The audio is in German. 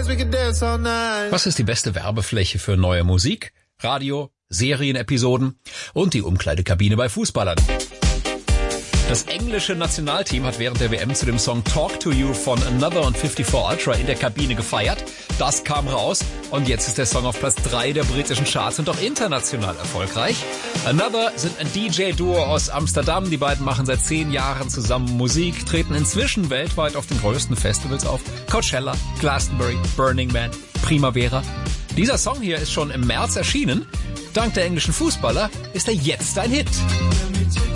Was ist die beste Werbefläche für neue Musik? Radio, Serienepisoden und die Umkleidekabine bei Fußballern. Das englische Nationalteam hat während der WM zu dem Song Talk to You von Another und 54 Ultra in der Kabine gefeiert. Das kam raus und jetzt ist der Song auf Platz 3 der britischen Charts und auch international erfolgreich. Another sind ein DJ-Duo aus Amsterdam. Die beiden machen seit 10 Jahren zusammen Musik, treten inzwischen weltweit auf den größten Festivals auf. Coachella, Glastonbury, Burning Man, Primavera. Dieser Song hier ist schon im März erschienen. Dank der englischen Fußballer ist er jetzt ein Hit.